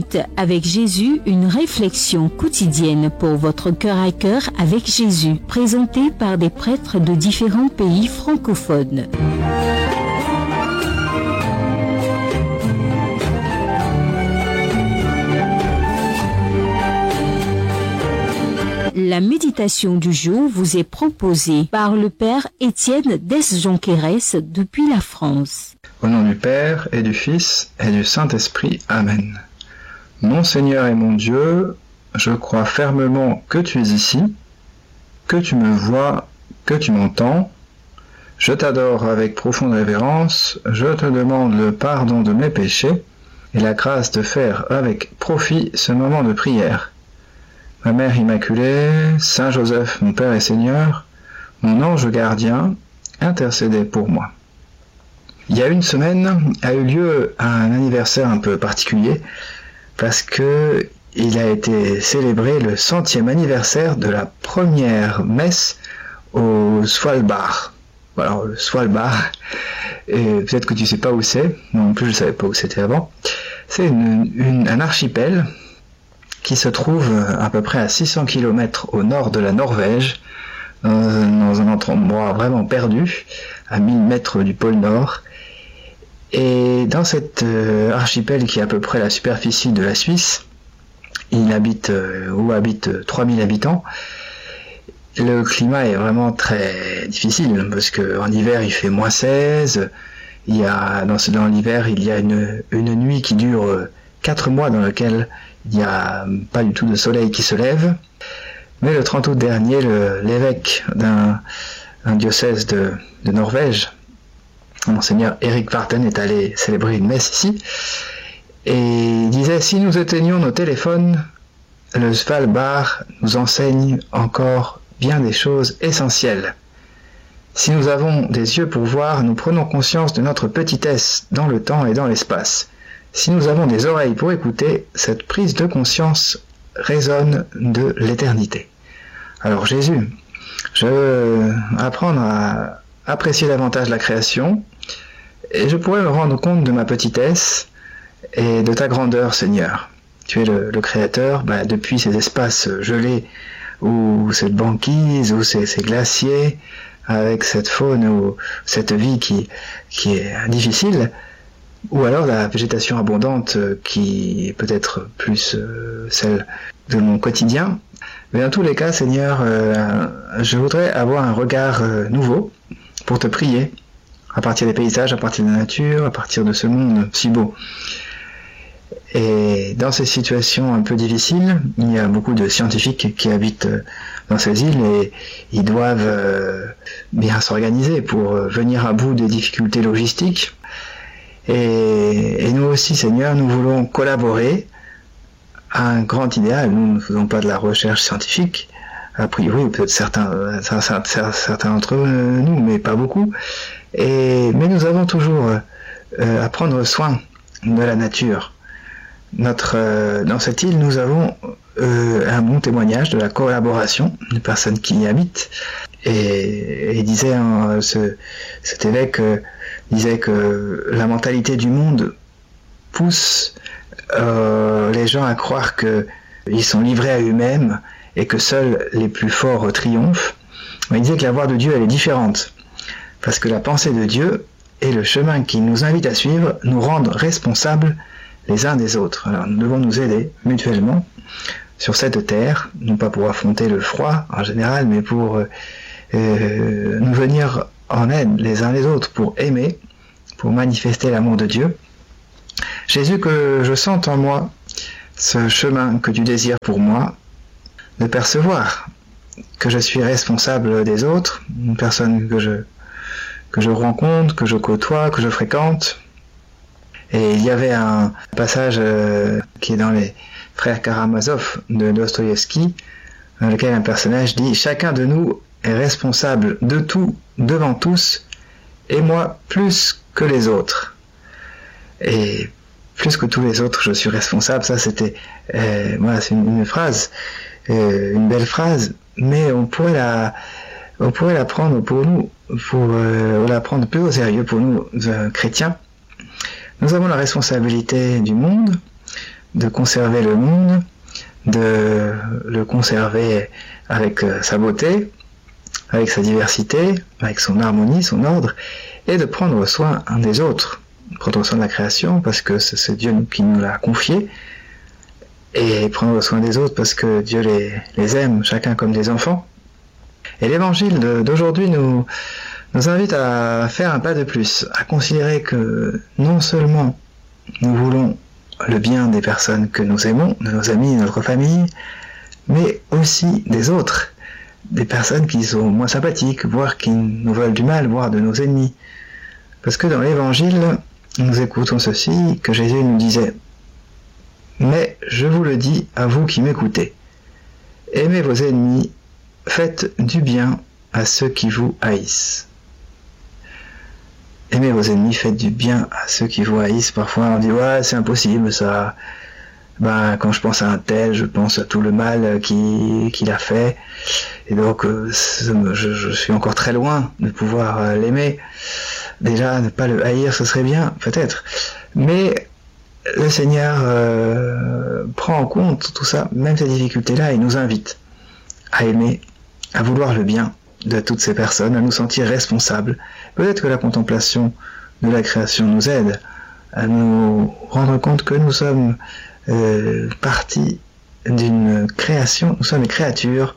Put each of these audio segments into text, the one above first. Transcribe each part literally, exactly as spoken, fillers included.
minutes avec Jésus, une réflexion quotidienne pour votre cœur à cœur avec Jésus, présentée par des prêtres de différents pays francophones. La méditation du jour vous est proposée par le Père Étienne Desjonquérès depuis la France. Au nom du Père et du Fils et du Saint-Esprit. Amen. Mon Seigneur et mon Dieu, je crois fermement que tu es ici, que tu me vois, que tu m'entends. Je t'adore avec profonde révérence, je te demande le pardon de mes péchés et la grâce de faire avec profit ce moment de prière. Ma Mère Immaculée, Saint Joseph, mon Père et Seigneur, mon ange gardien, intercédez pour moi. Il y a une semaine a eu lieu un anniversaire un peu particulier parce que il a été célébré le centième anniversaire de la première messe au Svalbard. Alors le Svalbard, et peut-être que tu sais pas où c'est, moi non plus je savais pas où c'était avant. C'est une, une, un archipel qui se trouve à peu près à six cents kilomètres au nord de la Norvège, dans un endroit vraiment perdu, à mille mètres du pôle Nord. Et dans cet euh, archipel qui est à peu près la superficie de la Suisse, il habite euh, où habitent trois mille habitants. Le climat est vraiment très difficile parce que en hiver il fait moins seize. Il y a dans, ce, dans l'hiver il y a une, une nuit qui dure quatre mois dans laquelle il n'y a pas du tout de soleil qui se lève. Mais le trente août dernier, le, l'évêque d'un un diocèse de, de Norvège, Monseigneur Eric Varden, est allé célébrer une messe ici, et il disait: si nous éteignions nos téléphones, le Svalbard nous enseigne encore bien des choses essentielles. Si nous avons des yeux pour voir, nous prenons conscience de notre petitesse dans le temps et dans l'espace. Si nous avons des oreilles pour écouter, cette prise de conscience résonne de l'éternité. Alors Jésus, je veux apprendre à apprécier davantage la création, et je pourrais me rendre compte de ma petitesse et de ta grandeur, Seigneur. Tu es le, le Créateur, bah, depuis ces espaces gelés, ou cette banquise, ou ces, ces glaciers, avec cette faune, ou cette vie qui, qui est difficile, ou alors la végétation abondante qui est peut-être plus euh, celle de mon quotidien. Mais dans tous les cas, Seigneur, euh, je voudrais avoir un regard euh, nouveau pour te prier, à partir des paysages, à partir de la nature, à partir de ce monde si beau. Et dans ces situations un peu difficiles, il y a beaucoup de scientifiques qui habitent dans ces îles et ils doivent euh, bien s'organiser pour venir à bout des difficultés logistiques. Et, et nous aussi, Seigneur, nous voulons collaborer à un grand idéal. Nous ne faisons pas de la recherche scientifique, a priori, ou peut-être certains, certains, certains d'entre nous, mais pas beaucoup. Et, mais nous avons toujours euh, à prendre soin de la nature. Notre, euh, dans cette île, nous avons euh, un bon témoignage de la collaboration des personnes qui y habitent. Et, et il disait, hein, ce, cet évêque euh, disait que la mentalité du monde pousse euh, les gens à croire qu'ils sont livrés à eux-mêmes et que seuls les plus forts triomphent. Mais il disait que la voie de Dieu, elle est différente. Parce que la pensée de Dieu et le chemin qu'il nous invite à suivre nous rendent responsables les uns des autres. Alors nous devons nous aider mutuellement sur cette terre, non pas pour affronter le froid en général, mais pour euh, nous venir en aide les uns les autres, pour aimer, pour manifester l'amour de Dieu. Jésus, que je sente en moi ce chemin que tu désires pour moi, de percevoir que je suis responsable des autres, une personne que je, que je rencontre, que je côtoie, que je fréquente. Et il y avait un passage euh, qui est dans les Frères Karamazov de Dostoïevski, dans lequel un personnage dit « Chacun de nous est responsable de tout, devant tous, et moi plus que les autres. » Et plus que tous les autres, je suis responsable. Ça, c'était, euh, voilà, c'est une, une phrase, euh, une belle phrase, mais on pourrait la, on pourrait la prendre pour nous, pour euh, la prendre plus au sérieux pour nous, euh, chrétiens. Nous avons la responsabilité du monde, de conserver le monde, de le conserver avec sa beauté, avec sa diversité, avec son harmonie, son ordre, et de prendre soin des autres, prendre soin de la création parce que c'est Dieu qui nous l'a confié, et prendre soin des autres parce que Dieu les, les aime, chacun comme des enfants. Et l'évangile d'aujourd'hui nous, nous invite à faire un pas de plus, à considérer que non seulement nous voulons le bien des personnes que nous aimons, de nos amis, de notre famille, mais aussi des autres, des personnes qui sont moins sympathiques, voire qui nous veulent du mal, voire de nos ennemis. Parce que dans l'évangile, nous écoutons ceci, que Jésus nous disait « Mais je vous le dis à vous qui m'écoutez, aimez vos ennemis, faites du bien à ceux qui vous haïssent. » Aimez vos ennemis, faites du bien à ceux qui vous haïssent. Parfois on dit « Ouais, c'est impossible ça. » Ben, quand je pense à un tel, je pense à tout le mal qu'il qu'il a fait. Et donc, je, je suis encore très loin de pouvoir l'aimer. Déjà, ne pas le haïr, ce serait bien, peut-être. Mais le Seigneur euh, prend en compte tout ça, même ces difficultés-là, et nous invite à aimer, à vouloir le bien de toutes ces personnes, à nous sentir responsables. Peut-être que la contemplation de la création nous aide à nous rendre compte que nous sommes euh, partie d'une création, nous sommes des créatures,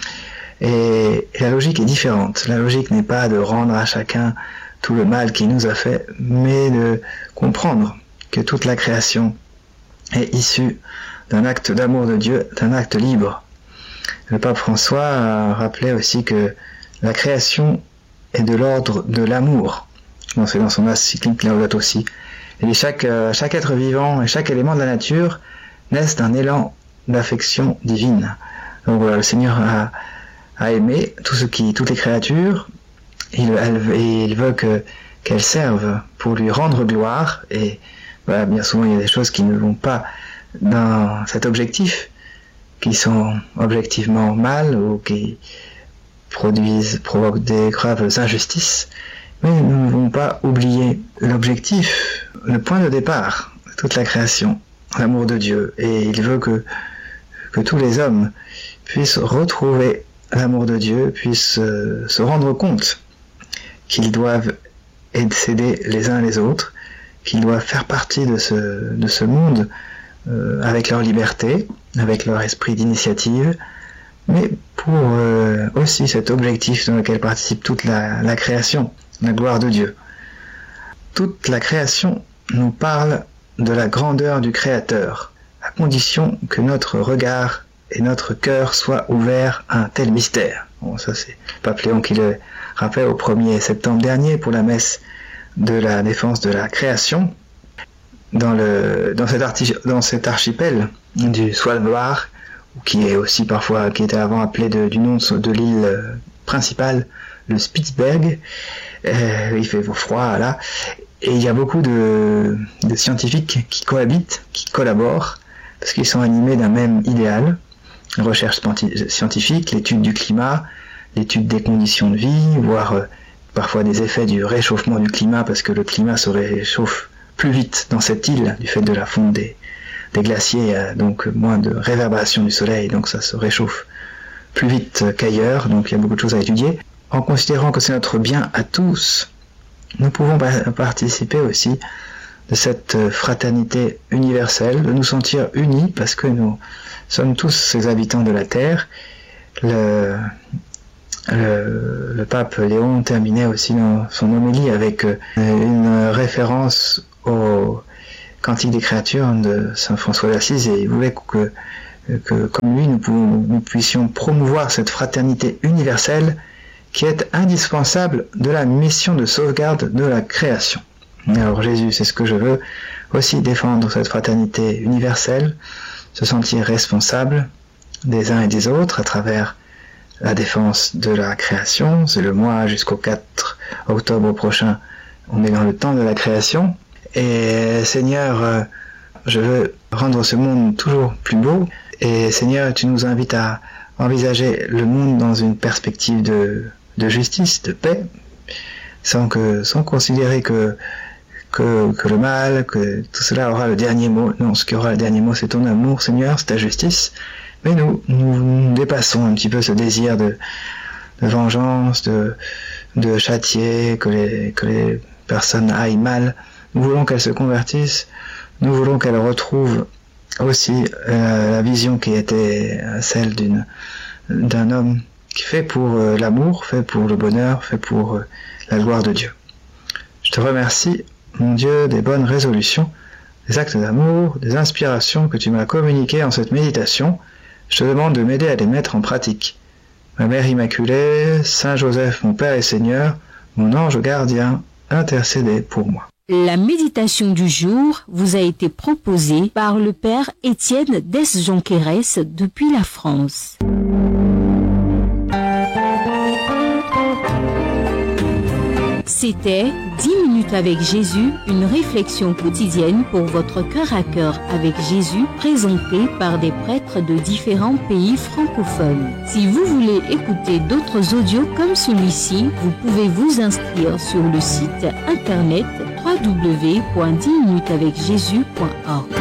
et, et la logique est différente. La logique n'est pas de rendre à chacun tout le mal qu'il nous a fait, mais de comprendre que toute la création est issue d'un acte d'amour de Dieu, d'un acte libre. Le pape François a rappelé aussi que la création est de l'ordre de l'amour. Bon, c'est dans son encyclique Laudato Si. Et chaque, euh, chaque être vivant et chaque élément de la nature naissent d'un élan d'affection divine. Donc voilà, le Seigneur a, a aimé tout ce qui, toutes les créatures, il, elle, et il veut que, qu'elles servent pour lui rendre gloire, et voilà, bien souvent il y a des choses qui ne vont pas dans cet objectif, qui sont objectivement mal, ou qui produisent, provoquent des graves injustices, mais nous ne devons pas oublier l'objectif, le point de départ de toute la création, l'amour de Dieu. Et il veut que, que tous les hommes puissent retrouver l'amour de Dieu, puissent euh, se rendre compte qu'ils doivent s'aider les uns les autres, qu'ils doivent faire partie de ce, de ce monde euh, avec leur liberté, avec leur esprit d'initiative, mais pour euh, aussi cet objectif dans lequel participe toute la, la création, la gloire de Dieu. Toute la création nous parle de la grandeur du Créateur, à condition que notre regard et notre cœur soient ouverts à un tel mystère. Bon, ça c'est Pape Léon qui le rappelle au premier septembre dernier pour la messe de la défense de la création. Dans, le, dans, cet, archi, dans cet archipel du Svalbard, qui est aussi parfois, qui était avant appelé de, du nom de, de l'île principale, le Spitzberg, euh, il fait froid là, et il y a beaucoup de, de scientifiques qui cohabitent, qui collaborent, parce qu'ils sont animés d'un même idéal, la recherche scientifique, l'étude du climat, l'étude des conditions de vie, voire euh, parfois des effets du réchauffement du climat, parce que le climat se réchauffe plus vite dans cette île, du fait de la fonte des, des glaciers, euh, donc moins de réverbération du soleil, donc ça se réchauffe plus vite qu'ailleurs, donc il y a beaucoup de choses à étudier. En considérant que c'est notre bien à tous, nous pouvons participer aussi de cette fraternité universelle, de nous sentir unis, parce que nous sommes tous ces habitants de la Terre. Le, le, le pape Léon terminait aussi dans son homélie avec une référence au Cantique des créatures de saint François d'Assise, et il voulait que, que comme lui, nous, pouvons, nous puissions promouvoir cette fraternité universelle qui est indispensable de la mission de sauvegarde de la création. Alors Jésus, c'est ce que je veux, aussi défendre cette fraternité universelle, se sentir responsable des uns et des autres à travers la défense de la création. C'est le mois jusqu'au quatre octobre prochain, on est dans le temps de la création. Et Seigneur, je veux rendre ce monde toujours plus beau, et Seigneur, tu nous invites à envisager le monde dans une perspective de, de justice, de paix, sans que, sans considérer que, que, que le mal, que tout cela aura le dernier mot. Non, ce qui aura le dernier mot, c'est ton amour, Seigneur, c'est ta justice. Mais nous, nous, nous dépassons un petit peu ce désir de, de vengeance, de, de châtier, que les, que les personnes aillent mal. Nous voulons qu'elles se convertissent. Nous voulons qu'elles retrouvent aussi euh, la vision qui était celle d'une, d'un homme qui fait pour euh, l'amour, fait pour le bonheur, fait pour euh, la gloire de Dieu. Je te remercie, mon Dieu, des bonnes résolutions, des actes d'amour, des inspirations que tu m'as communiquées en cette méditation. Je te demande de m'aider à les mettre en pratique. Ma Mère Immaculée, Saint Joseph, mon Père et Seigneur, mon ange gardien, intercédez pour moi. La méditation du jour vous a été proposée par le Père Étienne Dess-Jonquérès depuis la France. C'était dix minutes avec Jésus, une réflexion quotidienne pour votre cœur à cœur avec Jésus, présentée par des prêtres de différents pays francophones. Si vous voulez écouter d'autres audios comme celui-ci, vous pouvez vous inscrire sur le site internet w w w point dix minutes avec jésus point org.